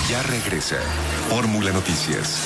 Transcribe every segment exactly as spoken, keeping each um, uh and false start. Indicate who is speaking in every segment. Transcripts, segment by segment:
Speaker 1: Ya regresa Fórmula Noticias.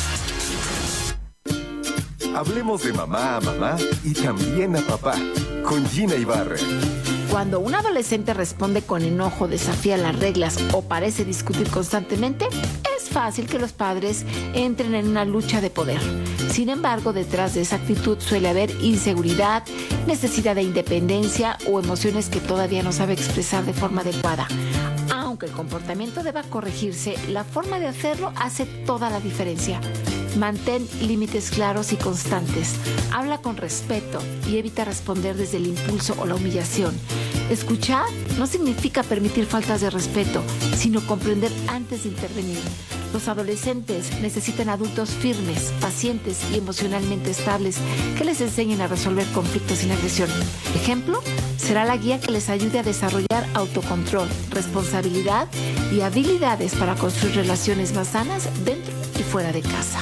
Speaker 1: Hablemos de mamá a mamá y también a papá con Gina Ibarra.
Speaker 2: Cuando un adolescente responde con enojo, desafía las reglas o parece discutir constantemente, es fácil que los padres entren en una lucha de poder. Sin embargo, detrás de esa actitud suele haber inseguridad, necesidad de independencia o emociones que todavía no sabe expresar de forma adecuada. Aunque el comportamiento deba corregirse, la forma de hacerlo hace toda la diferencia. Mantén límites claros y constantes. Habla con respeto y evita responder desde el impulso o la humillación. Escuchar no significa permitir faltas de respeto, sino comprender antes de intervenir. Los adolescentes necesitan adultos firmes, pacientes y emocionalmente estables que les enseñen a resolver conflictos sin agresión. Ejemplo, será la guía que les ayude a desarrollar autocontrol, responsabilidad y habilidades para construir relaciones más sanas dentro y fuera de casa.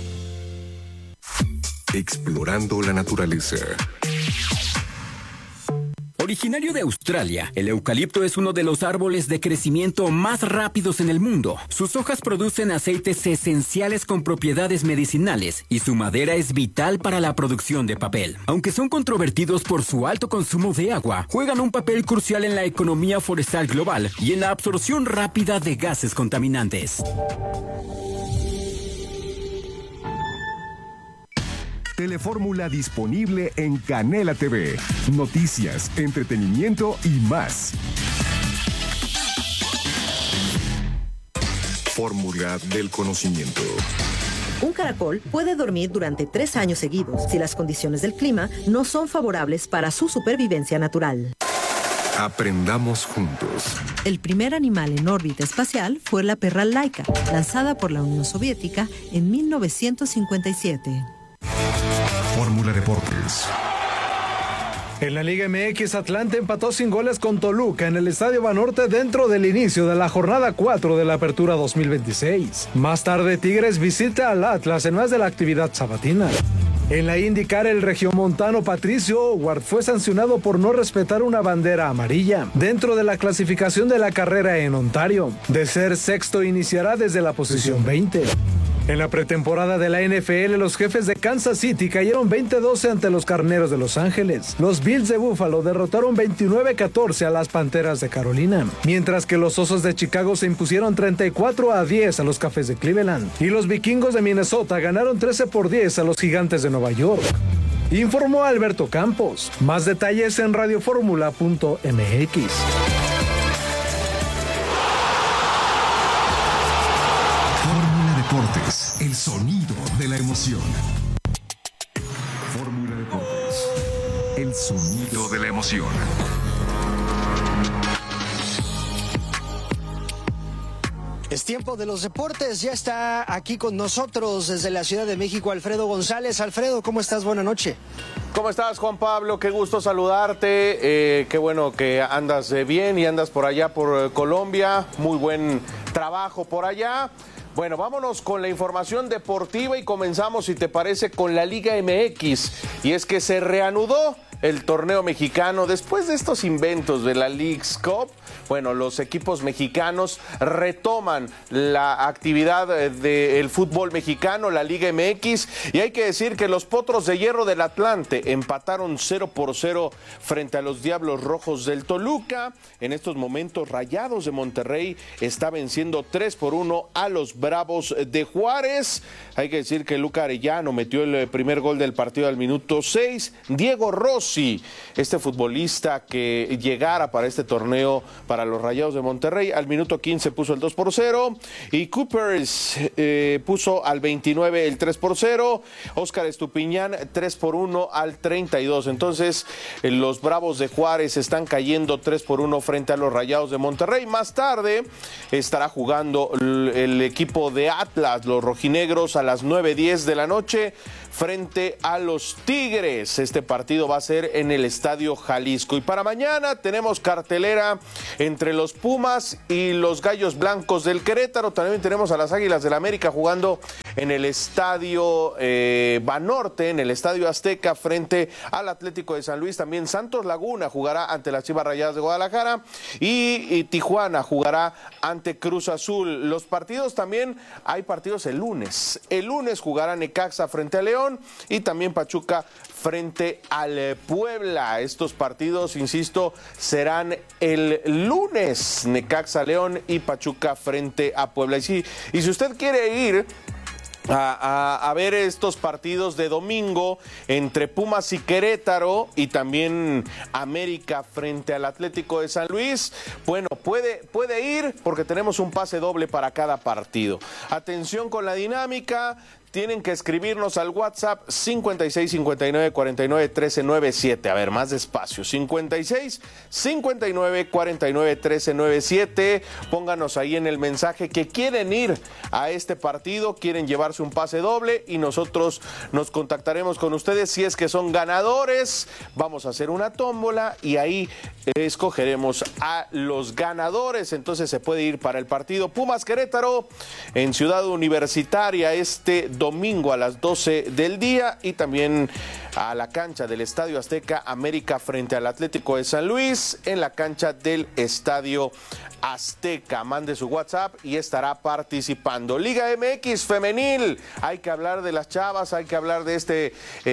Speaker 1: Explorando la naturaleza.
Speaker 3: Originario de Australia, el eucalipto es uno de los árboles de crecimiento más rápidos en el mundo. Sus hojas producen aceites esenciales con propiedades medicinales y su madera es vital para la producción de papel. Aunque son controvertidos por su alto consumo de agua, juegan un papel crucial en la economía forestal global y en la absorción rápida de gases contaminantes.
Speaker 1: Telefórmula disponible en Canela T V. Noticias, entretenimiento y más. Fórmula del conocimiento.
Speaker 4: Un caracol puede dormir durante tres años seguidos si las condiciones del clima no son favorables para su supervivencia natural.
Speaker 1: Aprendamos juntos.
Speaker 4: El primer animal en órbita espacial fue la perra Laika, lanzada por la Unión Soviética en mil novecientos cincuenta y siete.
Speaker 1: Fórmula Deportes.
Speaker 5: En la Liga M X, Atlante empató sin goles con Toluca en el Estadio Banorte dentro del inicio de la jornada cuatro de la Apertura dos mil veintiséis. Más tarde, Tigres visita al Atlas en más de la actividad sabatina. En la IndyCar, el regiomontano Patricio Howard fue sancionado por no respetar una bandera amarilla dentro de la clasificación de la carrera en Ontario. De ser sexto, iniciará desde la posición veinte. En la pretemporada de la N F L, los Jefes de Kansas City cayeron veinte a doce ante los Carneros de Los Ángeles. Los Bills de Buffalo derrotaron veintinueve a catorce a las Panteras de Carolina, mientras que los Osos de Chicago se impusieron treinta y cuatro a diez a los Cafés de Cleveland. Y los Vikingos de Minnesota ganaron trece por diez a los Gigantes de Nueva York. Informó Alberto Campos. Más detalles en radioformula punto m x.
Speaker 1: Deportes, el sonido de la emoción. Fórmula Deportes, el sonido de la emoción.
Speaker 6: Es tiempo de los deportes. Ya está aquí con nosotros desde la Ciudad de México Alfredo González. Alfredo, ¿cómo estás? Buenas noches.
Speaker 7: ¿Cómo estás, Juan Pablo? Qué gusto saludarte. Eh, qué bueno que andas eh, bien y andas por allá por eh, Colombia. Muy buen trabajo por allá. Bueno, vámonos con la información deportiva y comenzamos, si te parece, con la Liga M X. Y es que se reanudó el torneo mexicano después de estos inventos de la Leagues Cup. Bueno, los equipos mexicanos retoman la actividad del fútbol mexicano, la Liga M X, y hay que decir que los Potros de Hierro del Atlante empataron cero por cero frente a los Diablos Rojos del Toluca. En estos momentos, Rayados de Monterrey está venciendo tres por uno a los Bravos de Juárez. Hay que decir que Luca Arellano metió el primer gol del partido al minuto seis. Diego Rossi, este futbolista que llegara para este torneo para los Rayados de Monterrey, al minuto quince puso el dos por cero. Y Coopers eh, puso al veintinueve el tres por cero. Óscar Estupiñán tres por uno al treinta y dos. Entonces, eh, los Bravos de Juárez están cayendo tres por uno frente a los Rayados de Monterrey. Más tarde estará jugando el, el equipo de Atlas, los rojinegros, a las nueve diez de la noche frente a los Tigres. Este partido va a ser en el Estadio Jalisco. Y para mañana tenemos cartelera entre los Pumas y los Gallos Blancos del Querétaro. También tenemos a las Águilas del América jugando en el estadio eh, Banorte, en el estadio Azteca, frente al Atlético de San Luis. También Santos Laguna jugará ante las Chivas Rayadas de Guadalajara y, y Tijuana jugará ante Cruz Azul. Los partidos también, hay partidos el lunes. El lunes jugará Necaxa frente a León y también Pachuca frente al Puebla. Estos partidos, insisto, serán el lunes. Necaxa, León y Pachuca frente a Puebla. Y si, y si usted quiere ir A, a, a ver estos partidos de domingo entre Pumas y Querétaro y también América frente al Atlético de San Luis, bueno, puede, puede ir porque tenemos un pase doble para cada partido. Atención con la dinámica. Tienen que escribirnos al WhatsApp cincuenta y seis, cincuenta y nueve, cuarenta y nueve, trece, noventa y siete. A ver, más despacio. cincuenta y seis, cincuenta y nueve, cuarenta y nueve, trece, noventa y siete. Pónganos ahí en el mensaje que quieren ir a este partido, quieren llevarse un pase doble y nosotros nos contactaremos con ustedes. Si es que son ganadores, vamos a hacer una tómbola y ahí escogeremos a los ganadores. Entonces se puede ir para el partido Pumas Querétaro en Ciudad Universitaria este domingo a las doce del día y también a la cancha del Estadio Azteca América frente al Atlético de San Luis en la cancha del Estadio Azteca. Mande su WhatsApp y estará participando. Liga M X femenil, hay que hablar de las chavas, hay que hablar de este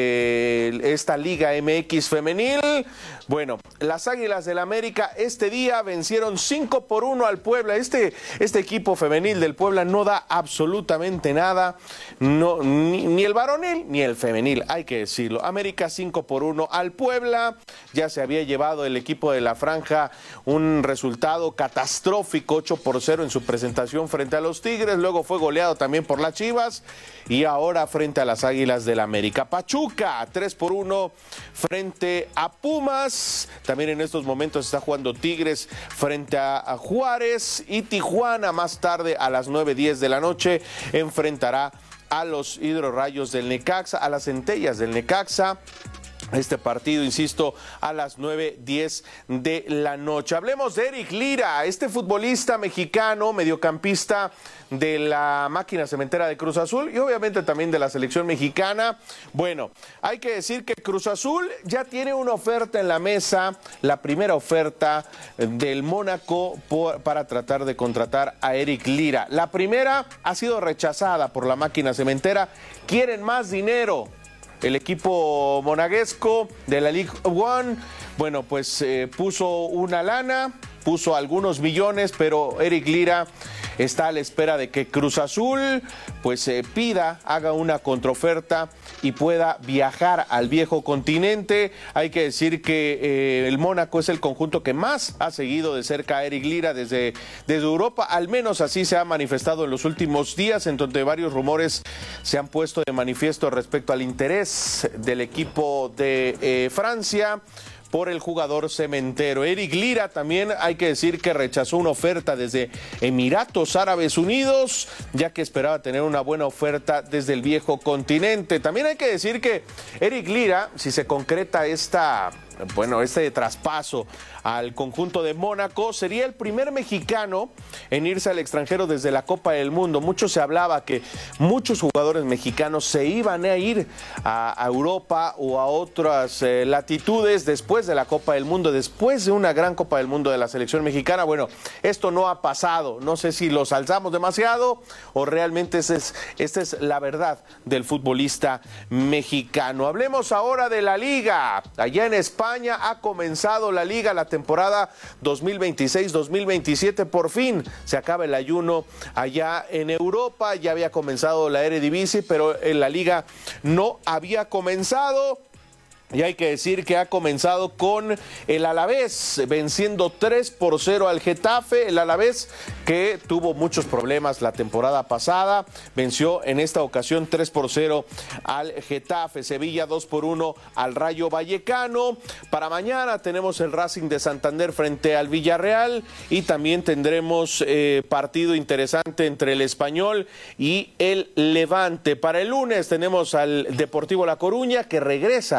Speaker 7: eh, esta Liga M X femenil. Bueno, las Águilas del América este día vencieron cinco por uno al Puebla. Este, este equipo femenil del Puebla no da absolutamente nada, no, ni, ni el varonil ni el femenil, hay que decirlo. América cinco por uno al Puebla. Ya se había llevado el equipo de la Franja un resultado catastrófico, ocho por cero en su presentación frente a los Tigres. Luego fue goleado también por las Chivas y ahora frente a las Águilas del América. Pachuca tres por uno frente a Pumas. También en estos momentos está jugando Tigres frente a, a Juárez y Tijuana más tarde a las nueve diez de la noche enfrentará a los Hidrorrayos del Necaxa, a las Centellas del Necaxa. Este partido, insisto, a las nueve diez de la noche. Hablemos de Eric Lira, este futbolista mexicano, mediocampista de la máquina cementera de Cruz Azul y obviamente también de la selección mexicana. Bueno, hay que decir que Cruz Azul ya tiene una oferta en la mesa, la primera oferta del Mónaco por, para tratar de contratar a Eric Lira. La primera ha sido rechazada por la máquina cementera, quieren más dinero. El equipo monegasco de la League One, bueno, pues eh, puso una lana, puso algunos millones, pero Eric Lira está a la espera de que Cruz Azul pues eh, pida, haga una contraoferta y pueda viajar al viejo continente. Hay que decir que eh, el Mónaco es el conjunto que más ha seguido de cerca a Eric Lira desde, desde Europa, al menos así se ha manifestado en los últimos días, en donde varios rumores se han puesto de manifiesto respecto al interés del equipo de eh, Francia por el jugador cementero. Eric Lira también hay que decir que rechazó una oferta desde Emiratos Árabes Unidos, ya que esperaba tener una buena oferta desde el viejo continente. También hay que decir que Eric Lira, si se concreta esta, bueno, este traspaso al conjunto de Mónaco, sería el primer mexicano en irse al extranjero desde la Copa del Mundo. Mucho se hablaba que muchos jugadores mexicanos se iban a ir a, a Europa o a otras eh, latitudes después de la Copa del Mundo, después de una gran Copa del Mundo de la selección mexicana. Bueno, esto no ha pasado. No sé si los alzamos demasiado o realmente esa es, esta es la verdad del futbolista mexicano. Hablemos ahora de la Liga. Allá en España ha comenzado la Liga, la temporada dos mil veintiséis dos mil veintisiete. Por fin se acaba el ayuno allá en Europa. Ya había comenzado la Eredivisie, pero en la Liga no había comenzado. Y hay que decir que ha comenzado con el Alavés, venciendo tres por cero al Getafe. El Alavés, que tuvo muchos problemas la temporada pasada, venció en esta ocasión tres por cero al Getafe. Sevilla dos por uno al Rayo Vallecano. Para mañana tenemos el Racing de Santander frente al Villarreal y también tendremos eh, partido interesante entre el Español y el Levante. Para el lunes tenemos al Deportivo La Coruña, que regresa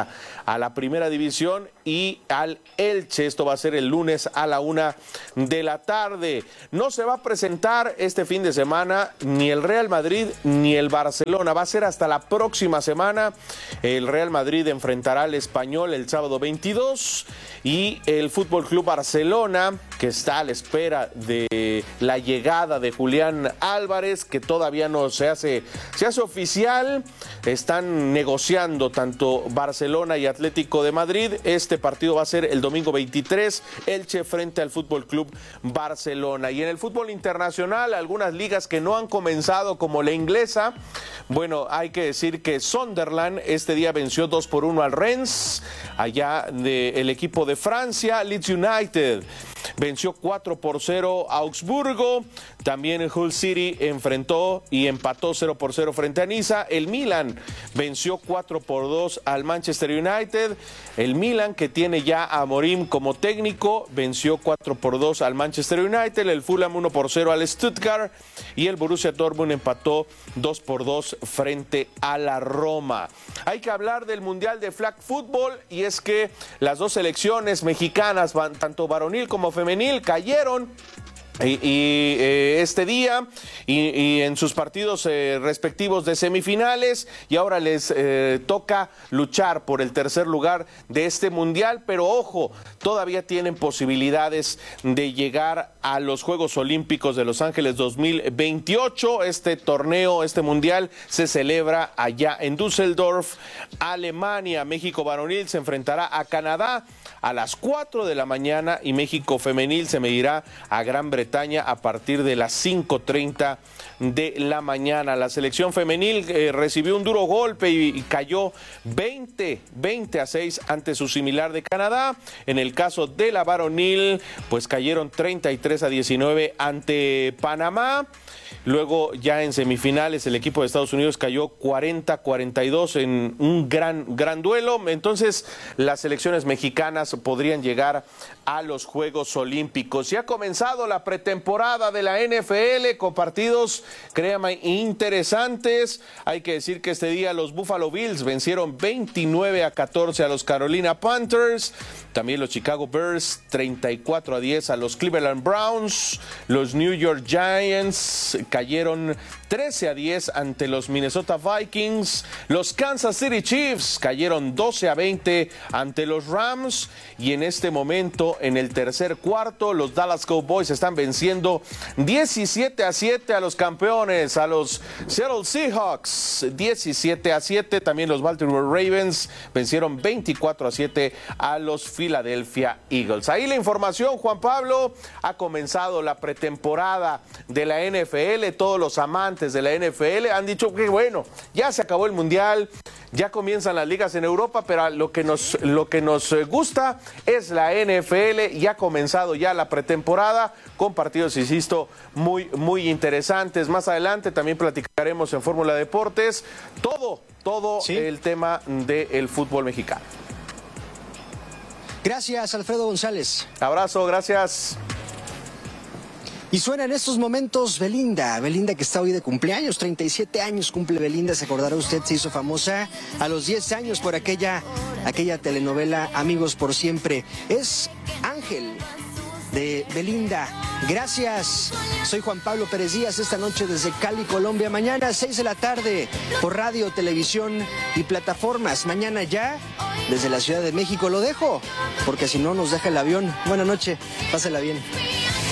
Speaker 7: a la primera división y al Elche. Esto va a ser el lunes a la una de la tarde. No se va a presentar este fin de semana ni el Real Madrid ni el Barcelona. Va a ser hasta la próxima semana. El Real Madrid enfrentará al Español el sábado veintidós y el Fútbol Club Barcelona, que está a la espera de la llegada de Julián Álvarez, que todavía no se hace, se hace oficial. Están negociando tanto Barcelona y Atlético de Madrid. Este partido va a ser el domingo veintitrés, Elche frente al Fútbol Club Barcelona. Y en el fútbol internacional, algunas ligas que no han comenzado, como la inglesa. Bueno, hay que decir que Sunderland este día venció dos por uno al Rennes, allá del equipo de Francia. Leeds United venció cuatro por cero a Augsburgo. También Hull City enfrentó y empató cero por cero frente a Niza. El Milan venció cuatro por dos al Manchester United. El Milan, que tiene ya a Amorim como técnico, venció cuatro por dos al Manchester United. El Fulham uno por cero al Stuttgart. Y el Borussia Dortmund empató dos por dos frente a la Roma. Hay que hablar del Mundial de Flag Football, y es que las dos selecciones mexicanas, tanto varonil como femenil, cayeron Y, y eh, este día y, y en sus partidos eh, respectivos de semifinales, y ahora les eh, toca luchar por el tercer lugar de este mundial, pero ojo, todavía tienen posibilidades de llegar a los Juegos Olímpicos de Los Ángeles dos mil veintiocho. Este torneo, este mundial se celebra allá en Düsseldorf, Alemania. México varonil se enfrentará a Canadá a las cuatro de la mañana y México femenil se medirá a Gran Bretaña a partir de las cinco treinta de la mañana. La selección femenil eh, recibió un duro golpe y, y cayó veinte a seis ante su similar de Canadá. En el caso de la varonil, pues cayeron treinta y tres a diecinueve ante Panamá. Luego, ya en semifinales, el equipo de Estados Unidos cayó cuarenta a cuarenta y dos en un gran, gran duelo. Entonces, las selecciones mexicanas podrían llegar a los Juegos Olímpicos. Ya ha comenzado la pretemporada de la N F L con partidos, créanme, interesantes. Hay que decir que este día los Buffalo Bills vencieron veintinueve a catorce a los Carolina Panthers. También los Chicago Bears treinta y cuatro a diez a los Cleveland Browns. Los New York Giants cayeron trece a diez ante los Minnesota Vikings. Los Kansas City Chiefs cayeron doce a veinte ante los Rams. Y en este momento, en el tercer cuarto, los Dallas Cowboys están venciendo diecisiete a siete a los campeones, a los Seattle Seahawks. diecisiete a siete. También los Baltimore Ravens vencieron veinticuatro a siete a los Philadelphia Eagles. Ahí la información, Juan Pablo. Ha comenzado la pretemporada de la N F L. Todos los amantes de la N F L han dicho que bueno, ya se acabó el mundial, ya comienzan las ligas en Europa, pero lo que nos, lo que nos gusta es la N F L. Ya ha comenzado ya la pretemporada con partidos, insisto, muy, muy interesantes. Más adelante también platicaremos en Fórmula Deportes todo, todo ¿Sí? el tema del fútbol mexicano.
Speaker 6: Gracias, Alfredo González.
Speaker 7: Abrazo, gracias.
Speaker 6: Y suena en estos momentos Belinda, Belinda que está hoy de cumpleaños, treinta y siete años cumple Belinda, se acordará usted, se hizo famosa a los diez años por aquella, aquella telenovela Amigos por Siempre. Es Ángel de Belinda. Gracias, soy Juan Pablo Pérez Díaz, esta noche desde Cali, Colombia. Mañana seis de la tarde por radio, televisión y plataformas. Mañana ya desde la Ciudad de México. Lo dejo porque si no nos deja el avión. Buenas noches, pásela bien.